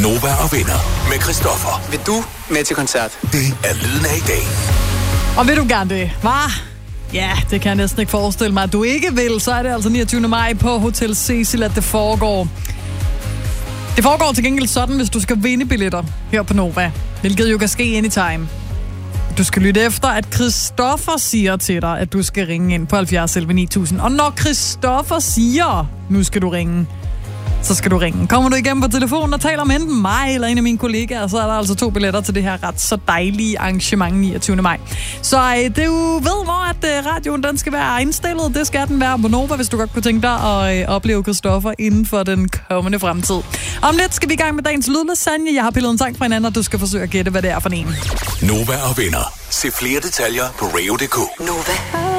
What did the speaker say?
Nova og Venner med Christoffer. Vil du med til koncert? Det er lyden af i dag. Og vil du gerne det, hva'? Ja, det kan jeg næsten ikke forestille mig, at du ikke vil. Så er det altså 29. maj på Hotel Cecil, at det foregår. Det foregår til gengæld sådan, hvis du skal vinde billetter her på Nova. Hvilket jo kan ske anytime. Du skal lytte efter, at Christoffer siger til dig, at du skal ringe ind på 70 11 9000. Og når Christoffer siger, nu skal du ringe, så skal du ringe. Kommer du igennem på telefonen og taler med enten mig eller en af mine kollegaer, så er der altså 2 billetter til det her ret så dejlige arrangement 29. maj. Så du ved, hvor at radioen den skal være indstillet. Det skal den være på Nova, hvis du godt kunne tænke dig at opleve Christoffer inden for den kommende fremtid. Om lidt skal vi i gang med dagens lydlasagne. Jeg har pillet en sang fra hinanden, og du skal forsøge at gætte, hvad det er for en. Nova og Venner. Se flere detaljer på radio.dk. Nova.